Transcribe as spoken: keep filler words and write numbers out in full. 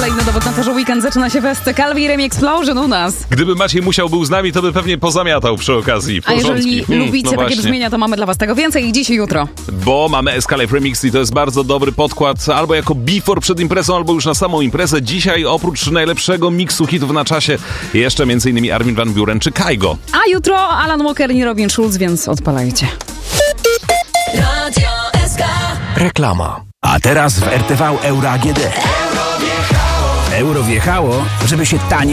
kolejny dowód na to, że weekend zaczyna się w S C Calvi Explosion u nas. Gdyby Maciej Musiał był z nami, to by pewnie pozamiatał przy okazji. A jeżeli hmm, lubicie no takie brzmienia, to mamy dla was tego więcej i dziś i jutro. Bo mamy Escalade Remix i to jest bardzo dobry podkład, albo jako before przed imprezą, albo już na samą imprezę. Dzisiaj oprócz najlepszego miksu hitów na czasie jeszcze m.in. Armin van Buuren czy Kygo. A jutro Alan Walker i Robin Schulz, więc odpalajcie. Radio S K. Reklama. A teraz w R T V Euro A G D. Euro wjechało, żeby się taniej